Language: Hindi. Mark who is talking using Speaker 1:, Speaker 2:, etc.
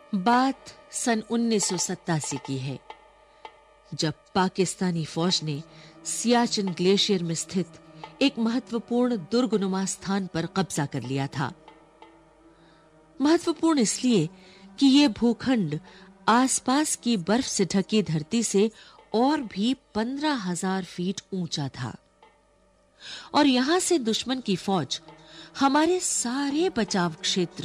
Speaker 1: बात सन 1987 की है, जब पाकिस्तानी फौज ने सियाचिन ग्लेशियर में स्थित एक महत्वपूर्ण दुर्गनुमा स्थान पर कब्जा कर लिया था। महत्वपूर्ण इसलिए कि यह भूखंड आसपास की बर्फ से ढकी धरती से और भी 15,000 फीट ऊंचा था और यहां से दुश्मन की फौज हमारे सारे बचाव क्षेत्र